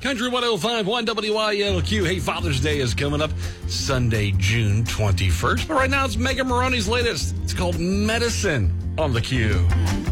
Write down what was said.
Country 105.1 WILQ. Hey, Father's Day is coming up Sunday, June 21st. But right now, it's Megan Moroney's latest. It's called Medicine on the Q.